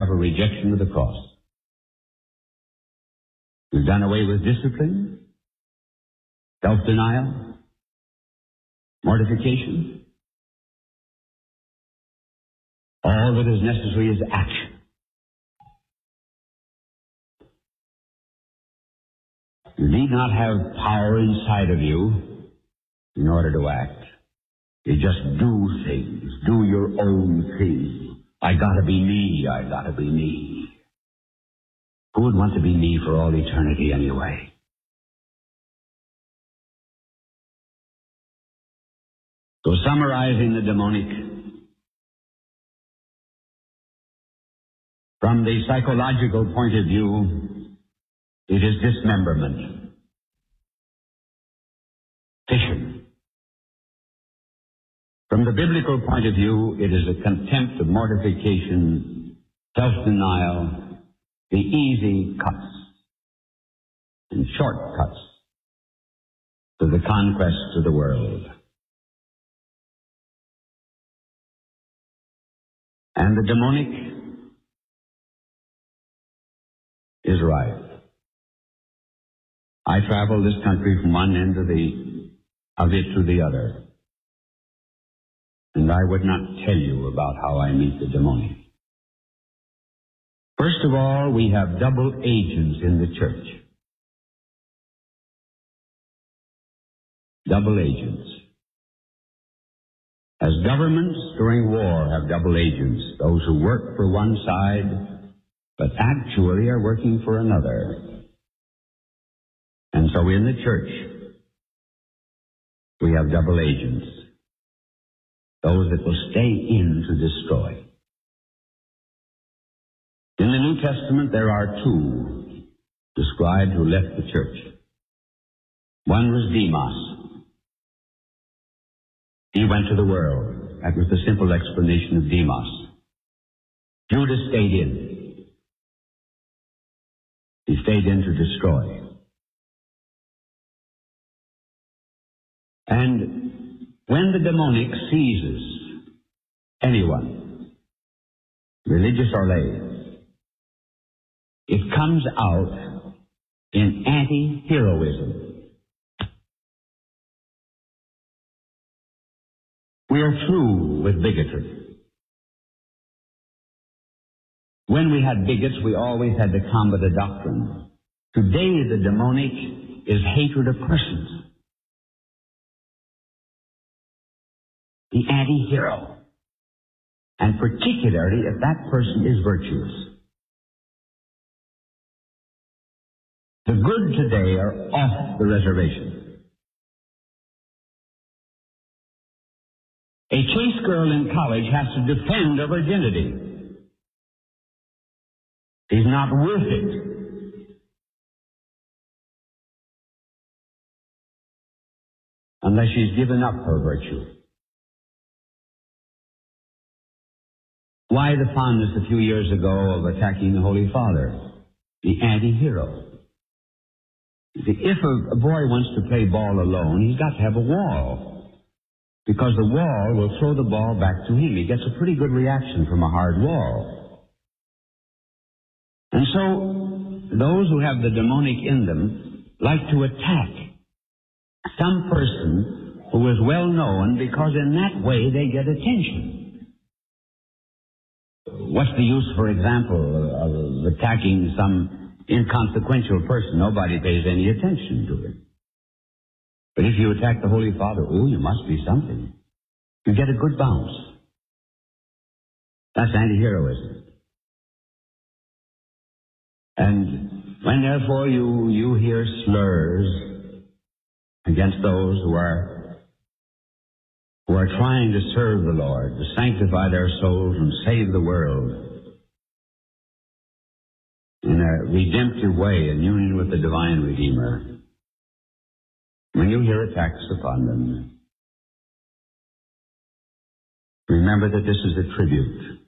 have a rejection of the cross. We've done away with discipline, self-denial, mortification. All that is necessary is action. You need not have power inside of you in order to act. You just do things. Do your own thing. I gotta be me. I gotta be me. Who would want to be me for all eternity anyway? So summarizing the demonic, from the psychological point of view, it is dismemberment, fission. From the biblical point of view, it is a contempt of mortification, self-denial, the easy cuts and shortcuts to the conquest of the world. And the demonic is right. I travel this country from one end of it to the other. And I would not tell you about how I meet the demonic. First of all, we have double agents in the church. Double agents. As governments during war have double agents, those who work for one side, but actually are working for another. And so in the church, we have double agents. Those that will stay in to destroy. In the New Testament, there are two described who left the church. One was Demas. He went to the world. That was the simple explanation of Demas. Judas stayed in. He stayed in to destroy. And when the demonic seizes anyone, religious or lay, it comes out in anti-heroism. We are through with bigotry. When we had bigots, we always had to combat a doctrine. Today, the demonic is hatred of persons. The anti-hero. And particularly if that person is virtuous. The good today are off the reservation. A chaste girl in college has to defend her virginity. She's not worth it. Unless she's given up her virtue. Why the fondness a few years ago of attacking the Holy Father, the anti-hero? If a boy wants to play ball alone, he's got to have a wall. Because the wall will throw the ball back to him. He gets a pretty good reaction from a hard wall. And so, those who have the demonic in them like to attack some person who is well known because in that way they get attention. What's the use, for example, of attacking some inconsequential person? Nobody pays any attention to him. But if you attack the Holy Father, you must be something. You get a good bounce. That's anti-heroism. And when therefore you hear slurs against those who are trying to serve the Lord, to sanctify their souls and save the world, in a redemptive way, in union with the divine Redeemer, when you hear attacks upon them, remember that this is a tribute